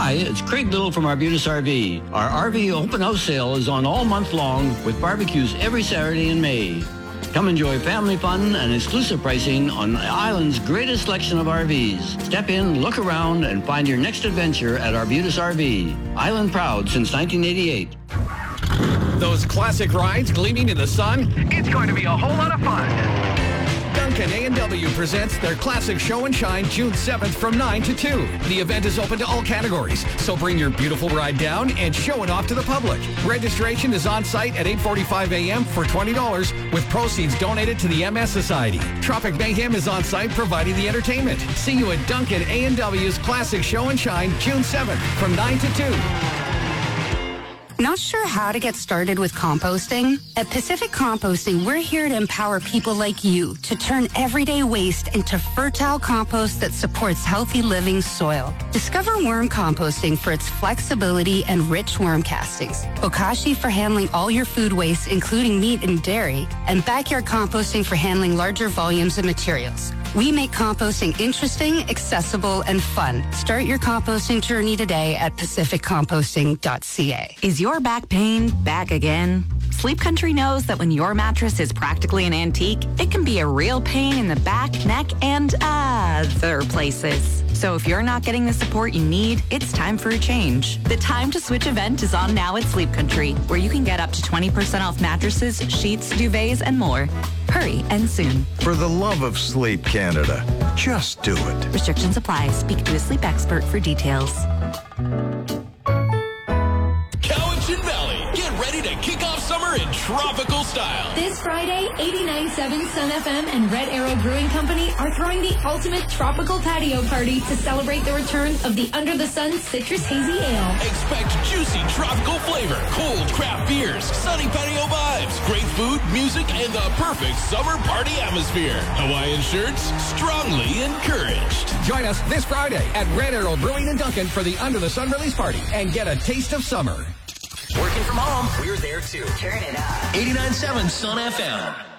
Hi, it's Craig Little from Arbutus RV. Our RV open house sale is on all month long with barbecues every Saturday in May. Come enjoy family fun and exclusive pricing on the island's greatest selection of RVs. Step in, look around, and find your next adventure at Arbutus RV. Island proud since 1988. Those classic rides gleaming in the sun? It's going to be a whole lot of fun. Duncan A&W presents their Classic Show and Shine June 7th from 9 to 2. The event is open to all categories, so bring your beautiful ride down and show it off to the public. Registration is on site at 8:45 a.m. for $20, with proceeds donated to the MS Society. Tropic Mayhem is on site providing the entertainment. See you at Duncan A&W's Classic Show and Shine June 7th from 9 to 2. Not sure how to get started with composting? At Pacific Composting, we're here to empower people like you to turn everyday waste into fertile compost that supports healthy living soil. Discover worm composting for its flexibility and rich worm castings, Bokashi for handling all your food waste, including meat and dairy, and backyard composting for handling larger volumes of materials. We make composting interesting, accessible, and fun. Start your composting journey today at pacificcomposting.ca. Is your back pain back again? Sleep Country knows that when your mattress is practically an antique, it can be a real pain in the back, neck, and other places. So if you're not getting the support you need, it's time for a change. The Time to Switch event is on now at Sleep Country, where you can get up to 20% off mattresses, sheets, duvets, and more. Hurry and soon. For the love of sleep, Canada, just do it. Restrictions apply. Speak to a sleep expert for details. Cowichan Valley, get ready to kick off summer in tropical style. This Friday, 89.7 Sun FM and Red Arrow Brewing Company are throwing the ultimate tropical patio party to celebrate the return of the Under the Sun Citrus Hazy Ale. Expect juicy tropical flavor, cold craft beers, sunny patio vibes, great food, music, and the perfect summer party atmosphere. Hawaiian shirts, strongly encouraged. Join us this Friday at Red Arrow Brewing in Duncan for the Under the Sun release party and get a taste of summer. Working from home, we're there too. Turn it up. 89.7 Sun FM.